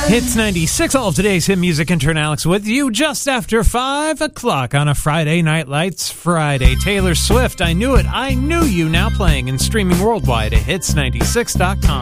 Hits 96, all of today's hit music. Intern Alex with you just after 5 o'clock on a Friday Night Lights Friday. Taylor Swift, I Knew It, I Knew You, now playing and streaming worldwide at hits96.com.